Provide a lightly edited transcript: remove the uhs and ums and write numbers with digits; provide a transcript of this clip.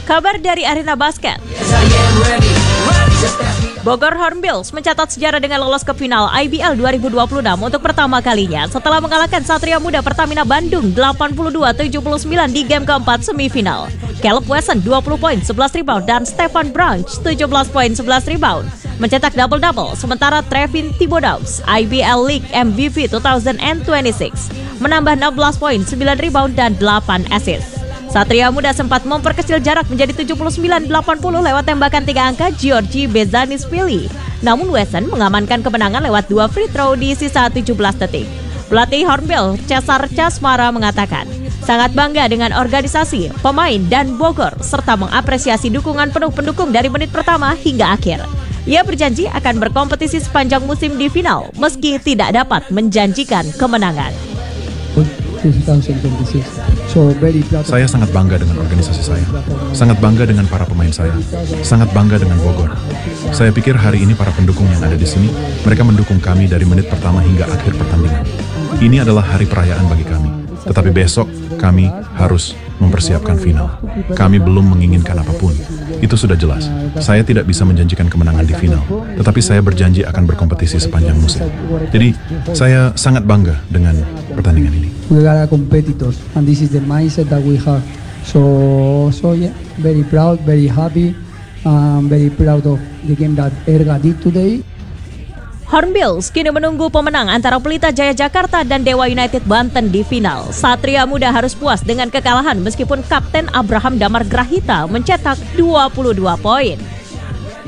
Kabar dari Arena Basket. Bogor Hornbills mencatat sejarah dengan lolos ke final IBL 2026 untuk pertama kalinya setelah mengalahkan Satria Muda Pertamina Bandung 82-79 di game keempat semifinal. Caleb Wesson 20 poin, 11 rebound dan Stefan Branch 17 poin, 11 rebound mencetak double-double, sementara Trevin Thibodeau, IBL League MVP 2026, menambah 16 poin, 9 rebound dan 8 assist. Satria Muda sempat memperkecil jarak menjadi 79-80 lewat tembakan 3 angka Giorgi Bezanisvili. Namun Wesson mengamankan kemenangan lewat 2 free throw di sisa 17 detik. Pelatih Hornbill, Cesar Casmara mengatakan, sangat bangga dengan organisasi, pemain, dan Bogor, serta mengapresiasi dukungan penuh pendukung dari menit pertama hingga akhir. Ia berjanji akan berkompetisi sepanjang musim di final, meski tidak dapat menjanjikan kemenangan. Saya sangat bangga dengan organisasi saya, sangat bangga dengan para pemain saya, sangat bangga dengan Bogor. Saya pikir hari ini para pendukung yang ada di sini, mereka mendukung kami dari menit pertama hingga akhir pertandingan. Ini adalah hari perayaan bagi kami, tetapi besok kami harus mempersiapkan final. Kami belum menginginkan apapun, itu sudah jelas. Saya tidak bisa menjanjikan kemenangan di final, tetapi saya berjanji akan berkompetisi sepanjang musim. Jadi, saya sangat bangga dengan pertandingan ini. We are competitors, and this is the mindset that we have. So yeah, very proud, very happy, very proud of the game that Erga did today. Hornbills kini menunggu pemenang antara Pelita Jaya Jakarta dan Dewa United Banten di final. Satria Muda harus puas dengan kekalahan meskipun Kapten Abraham Damar Grahita mencetak 22 poin.